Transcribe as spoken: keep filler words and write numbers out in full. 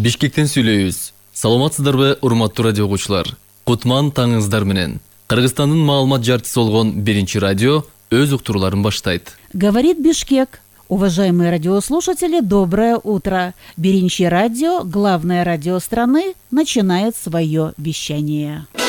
Бишкектен сүйлөйбүз. Саламатсыздарбы, урматтуу радио окуучулар? Кутман таңыңыздар менен. Кыргызстандын маалымат жартысы болгон биринчи радио өз уктурууларын баштайт. Говорит Бишкек. Уважаемые радиослушатели, доброе утро. Биринчи радио, главное радио страны, начинает свое вещание.